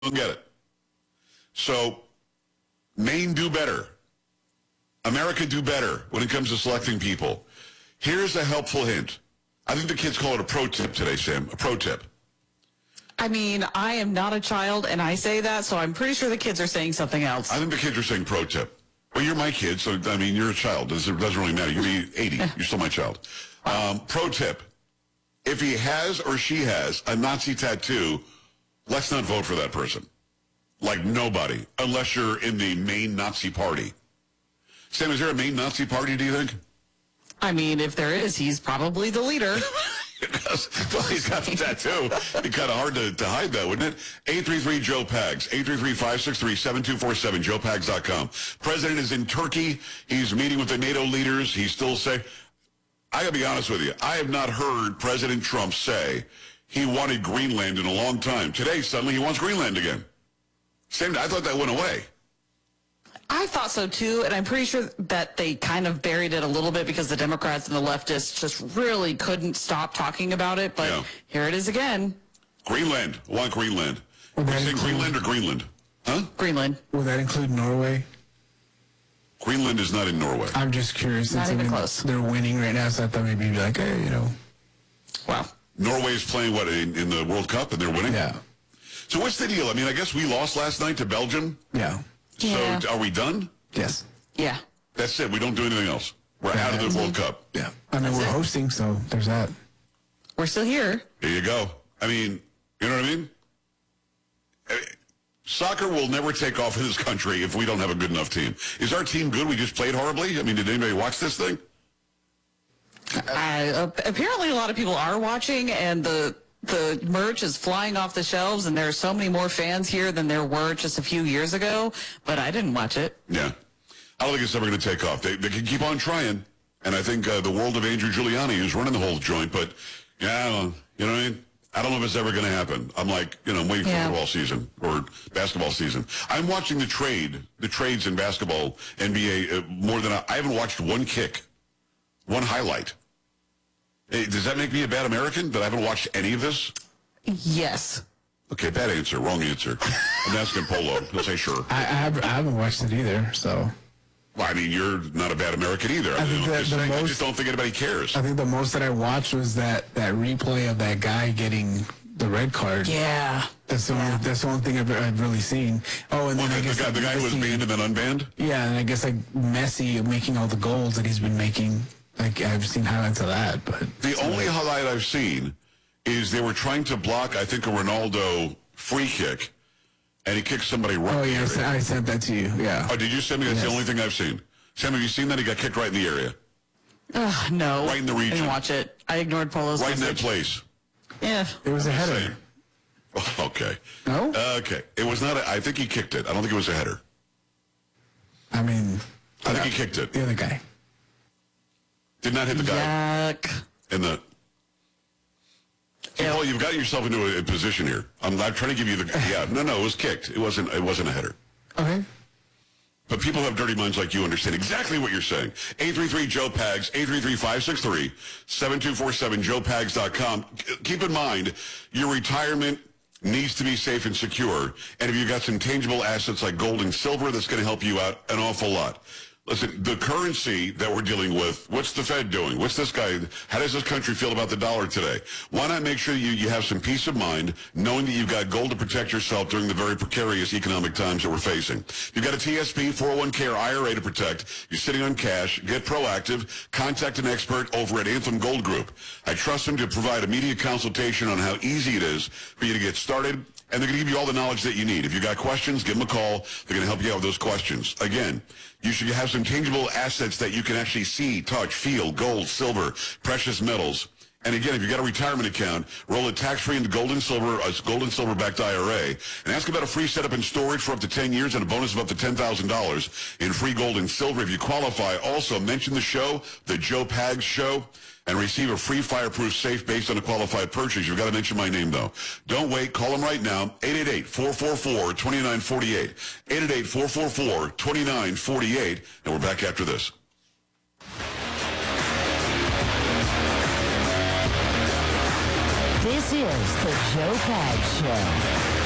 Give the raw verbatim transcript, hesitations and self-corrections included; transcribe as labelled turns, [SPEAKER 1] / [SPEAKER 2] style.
[SPEAKER 1] don't get it. So, Maine do better. America do better when it comes to selecting people. Here's a helpful hint. I think the kids call it a pro tip today, Sam. A pro tip.
[SPEAKER 2] I mean, I am not a child, and I say that, so I'm pretty sure the kids are saying something else.
[SPEAKER 1] I think the kids are saying pro tip. Well, you're my kid, so, I mean, you're a child. It doesn't, doesn't really matter. You can be eighty. You're still my child. Um, pro tip. If he has or she has a Nazi tattoo, let's not vote for that person. Like nobody, unless you're in the main Nazi party. Sam, is there a main Nazi party, do you think?
[SPEAKER 2] I mean, if there is, he's probably the leader.
[SPEAKER 1] Well, he's got the tattoo. It'd be kind of hard to, to hide that, wouldn't it? eight three three, Joe Pags. eight three three, five six three, seven two four seven, joe pags dot com. President is in Turkey. He's meeting with the NATO leaders. He's still saying, I got to be honest with you, I have not heard President Trump say he wanted Greenland in a long time. Today, suddenly, he wants Greenland again. Same, I thought that went away.
[SPEAKER 2] I thought so too, and I'm pretty sure that they kind of buried it a little bit because the Democrats and the leftists just really couldn't stop talking about it, but
[SPEAKER 1] Yeah.
[SPEAKER 2] here it is again.
[SPEAKER 1] Greenland. I want Greenland.
[SPEAKER 3] Will
[SPEAKER 1] You
[SPEAKER 3] that
[SPEAKER 1] saying
[SPEAKER 3] include-
[SPEAKER 1] Greenland or Greenland? Huh?
[SPEAKER 2] Greenland.
[SPEAKER 3] Will that include Norway?
[SPEAKER 1] Greenland is not in Norway.
[SPEAKER 3] I'm just curious.
[SPEAKER 2] Not
[SPEAKER 3] since,
[SPEAKER 2] even
[SPEAKER 3] I mean,
[SPEAKER 2] close.
[SPEAKER 3] They're winning right now, so I thought maybe you'd be like, hey, you know.
[SPEAKER 2] Wow.
[SPEAKER 1] Norway is playing, what, in, in the World Cup, and they're winning?
[SPEAKER 3] Yeah.
[SPEAKER 1] So what's the deal? I mean, I guess we lost last night to Belgium.
[SPEAKER 3] Yeah.
[SPEAKER 1] So
[SPEAKER 2] Yeah.
[SPEAKER 1] are we done?
[SPEAKER 3] Yes.
[SPEAKER 2] Yeah.
[SPEAKER 1] That's it. We don't do anything else. We're out of the World Cup.
[SPEAKER 3] Yeah. I mean,
[SPEAKER 2] That's
[SPEAKER 3] we're
[SPEAKER 2] it.
[SPEAKER 3] hosting, so there's that.
[SPEAKER 2] We're still here.
[SPEAKER 1] Here you go. I mean, you know what I mean? Eh, Soccer will never take off in this country if we don't have a good enough team. Is our team good? We just played horribly? I mean, did anybody watch this thing?
[SPEAKER 2] I, uh, apparently a lot of people are watching, and the the merch is flying off the shelves, and there are so many more fans here than there were just a few years ago, but I didn't watch it.
[SPEAKER 1] Yeah. I don't think it's ever going to take off. They, they can keep on trying. And I think uh, the world of Andrew Giuliani who's running the whole joint, but yeah, I don't know. You know what I mean? I don't know if it's ever going to happen. I'm like, you know, I'm waiting for
[SPEAKER 2] Yeah.
[SPEAKER 1] football season or basketball season. I'm watching the trade, the trades in basketball, N B A, uh, more than I, I haven't watched one kick, one highlight. Hey, does that make me a bad American that I haven't watched any of this?
[SPEAKER 2] Yes.
[SPEAKER 1] Okay, bad answer, wrong answer. I'm asking Polo. He'll say sure.
[SPEAKER 3] I, I, have, I haven't watched it either, so.
[SPEAKER 1] Well, I mean, you're not a bad American either. I,
[SPEAKER 3] I think
[SPEAKER 1] mean, I'm
[SPEAKER 3] that
[SPEAKER 1] just
[SPEAKER 3] the
[SPEAKER 1] saying, I
[SPEAKER 3] most-
[SPEAKER 1] just don't think anybody cares.
[SPEAKER 3] I think the most that I watched was that, that replay of that guy getting the red card.
[SPEAKER 2] Yeah.
[SPEAKER 3] That's the, only, that's the only thing I've, I've really seen. Oh, and
[SPEAKER 1] Well,
[SPEAKER 3] then I
[SPEAKER 1] the,
[SPEAKER 3] guess
[SPEAKER 1] the guy,
[SPEAKER 3] like
[SPEAKER 1] the guy who was
[SPEAKER 3] Messi-
[SPEAKER 1] banned and then unbanned?
[SPEAKER 3] Yeah, and I guess like Messi making all the goals that he's been making. Like I've seen highlights of that, but
[SPEAKER 1] The only highlight I've seen is they were trying to block, I think, a Ronaldo free kick, and he kicked somebody right
[SPEAKER 3] oh
[SPEAKER 1] in
[SPEAKER 3] yeah, I
[SPEAKER 1] the
[SPEAKER 3] sent,
[SPEAKER 1] area.
[SPEAKER 3] I sent that to you. Yeah.
[SPEAKER 1] Oh, did you send me? That's the
[SPEAKER 3] Yes.
[SPEAKER 1] only thing I've seen. Sam, have you seen that? He got kicked right in the area.
[SPEAKER 2] Ugh, no.
[SPEAKER 1] Right in the
[SPEAKER 2] I
[SPEAKER 1] region.
[SPEAKER 2] didn't watch it. I ignored Polo's
[SPEAKER 1] Right in that
[SPEAKER 2] message.
[SPEAKER 1] place.
[SPEAKER 2] Yeah.
[SPEAKER 3] It was a header.
[SPEAKER 1] Saying. Oh, okay.
[SPEAKER 3] No?
[SPEAKER 1] Okay. It was not, a, I think he kicked it. I don't think it was a header.
[SPEAKER 3] I mean,
[SPEAKER 1] I think he kicked it.
[SPEAKER 3] the other guy.
[SPEAKER 1] Did not hit the guy
[SPEAKER 2] Yuck.
[SPEAKER 1] in the...
[SPEAKER 2] Yeah.
[SPEAKER 1] Well, you've got yourself into a, a position here. I'm, I'm trying to give you the... Yeah, no, no, it was kicked. It wasn't, it wasn't a header.
[SPEAKER 3] Okay.
[SPEAKER 1] But people who have dirty minds like you understand exactly what you're saying. eight three three, Joe Pags, eight three three, five six three, seven two four seven, joe pags dot com. Keep in mind, your retirement needs to be safe and secure. And if you've got some tangible assets like gold and silver, that's going to help you out an awful lot. Listen, the currency that we're dealing with, what's the Fed doing? What's this guy, how does this country feel about the dollar today? Why not make sure you, you have some peace of mind knowing that you've got gold to protect yourself during the very precarious economic times that we're facing? You've got a T S P, four oh one k, or I R A to protect. You're sitting on cash. Get proactive. Contact an expert over at Anthem Gold Group. I trust them to provide immediate consultation on how easy it is for you to get started. And they're going to give you all the knowledge that you need. If you got questions, give them a call. They're going to help you out with those questions. Again, you should have some tangible assets that you can actually see, touch, feel, gold, silver, precious metals. And again, if you got a retirement account, roll it tax-free into gold and silver, a gold and silver-backed I R A, and ask about a free setup and storage for up to ten years and a bonus of up to ten thousand dollars in free gold and silver if you qualify. Also, mention the show, the Joe Pags Show, and receive a free fireproof safe based on a qualified purchase. You've got to mention my name, though. Don't wait. Call them right now, eight eight eight, four four four, two nine four eight, eight eight eight, four four four, two nine four eight, and we're back after this.
[SPEAKER 4] This is the Joe Pags Show.